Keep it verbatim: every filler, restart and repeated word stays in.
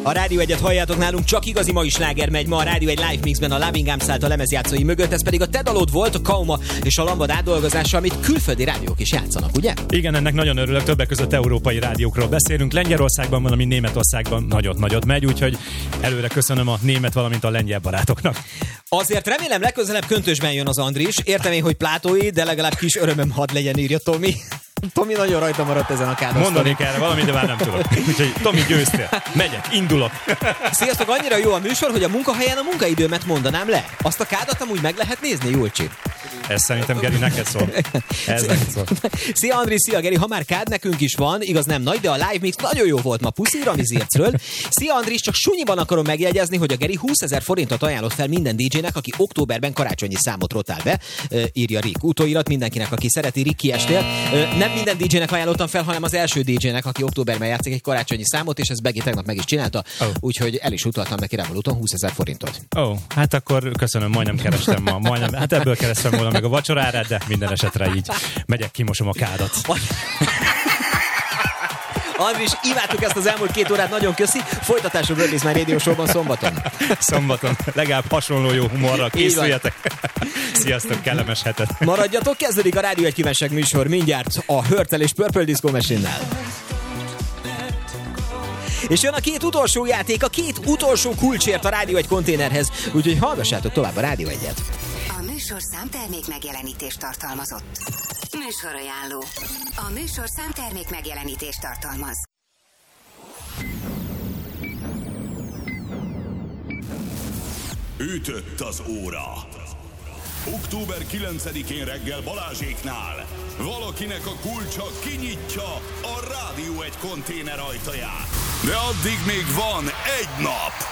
A Rádió egyet halljátok, nálunk csak igazi mai sláger megy ma a Rádió egy live mixben a Loving Arms által a lemezjátszói mögött, ez pedig a Te dalod volt, a Kauma és a Lambad átdolgozása, amit külföldi rádiók is játszanak, ugye? Igen, ennek nagyon örülök, többek között európai rádiókról beszélünk. Lengyelországban van, ami Németországban nagyot-nagyot megy, úgyhogy előre köszönöm a német, valamint a lengyel barátoknak. Azért remélem legközelebb köntösben jön az Andris. Értem én, hogy plátói, de legalább kis örömöm hadd legyen, írja Tomi. Tomi nagyon rajta maradt ezen a kádon. Mondanék erre valamit, de már nem tudok. Úgyhogy Tomi, győztél. Megyek, indulok. Sziasztok, annyira jó a műsor, hogy a munkahelyen a munkaidőmet mondanám le. Azt a kádat amúgy meg lehet nézni, Julcsi? Ez szerintem, Geri, neked szól. Ez neked szól. Szia Andris, szia Geri, ha már kád nekünk is van, igaz nem nagy, de a live mix nagyon jó volt ma. Puszi Rami Zircről. Szia Andris, csak sunyiban akarom megjegyezni, hogy a Geri húszezer forintot ajánlott fel minden dé jének, aki októberben karácsonyi számot rotál be, írja Rick. Utóirat mindenkinek, aki szereti, Rick, kiestél. Nem minden dé jének ajánlottam fel, hanem az első dé jének, aki októberben játszik egy karácsonyi számot, és ezt Begi tegnap meg is csinálta, oh. Úgyhogy el is utaltam neki Revoluton húszezer forintot. Ó, oh, hát akkor köszönöm, majdnem kerestem ma, majdnem, hát ebből kerestem volna meg a vacsorára, de minden esetre így megyek, kimosom a kádat. Andris, imádtuk ezt az elmúlt két órát, nagyon köszi. Folytatású Birdies már Radio Show-ban szombaton. Szombaton, legalább hasonló jó humorral készüljetek. Sziasztok, kellemes hetet. Maradjatok, kezdődik a Rádió egy kívánság műsor mindjárt a Hörtel és Purple Disco Machine-nel. És jön a két utolsó játék, a két utolsó kulcsért a Rádió egy konténerhez, úgyhogy hallgassátok tovább a Rádió egyet. A műsor számtermék megjelenítést tartalmazott. Műsorajánló. A műsor számtermék megjelenítést tartalmaz. Ütött az óra. október kilencedikén reggel Balázséknál valakinek a kulcsa kinyitja a Rádió egy konténer ajtaját. De addig még van egy nap.